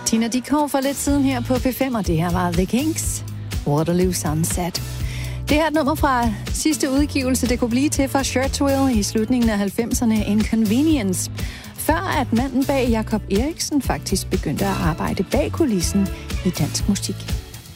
Tina Dickow for lidt siden her på P5, og det her var The Kinks, Waterloo Sunset. Det her er et nummer fra sidste udgivelse, det kunne blive til for Shirtwell i slutningen af 90'erne, Inconvenience. Før at manden bag Jakob Eriksen faktisk begyndte at arbejde bag kulissen i dansk musik.